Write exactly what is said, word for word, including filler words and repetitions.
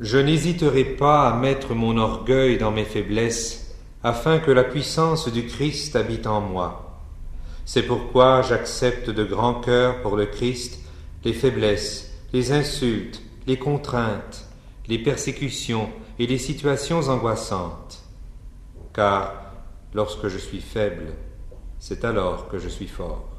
Je n'hésiterai pas à mettre mon orgueil dans mes faiblesses, afin que la puissance du Christ habite en moi. C'est pourquoi j'accepte de grand cœur pour le Christ les faiblesses, les insultes, les contraintes, les persécutions et les situations angoissantes. Car lorsque je suis faible, c'est alors que je suis fort.